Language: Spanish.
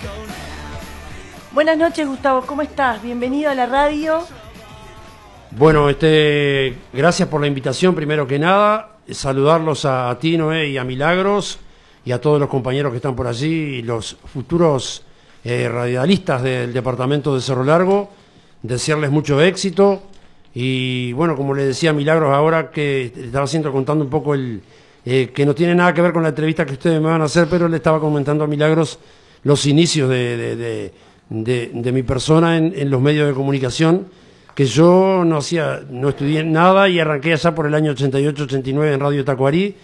Buenas noches, Gustavo, ¿cómo estás? Bienvenido a la radio. Bueno, gracias por la invitación, primero que nada. Saludarlos a ti, Noé, y a Milagros, y a todos los compañeros que están por allí, y los futuros radialistas del departamento de Cerro Largo. Desearles mucho éxito. Y bueno, como le decía a Milagros ahora, que estaba contando un poco que no tiene nada que ver con la entrevista que ustedes me van a hacer, pero le estaba comentando a Milagros los inicios de mi persona en los medios de comunicación, que yo no estudié nada y arranqué allá por el año 88-89 en Radio Tacuarí,